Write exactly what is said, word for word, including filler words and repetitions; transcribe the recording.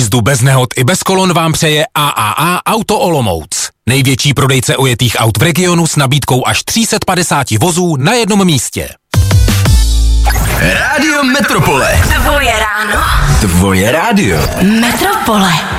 jízdu bez nehod i bez kolon vám přeje A A A Auto Olomouc. Největší prodejce ojetých aut v regionu s nabídkou až tři sta padesát vozů na jednom místě. Rádio Metropole. Tvoje ráno. Tvoje rádio. Metropole.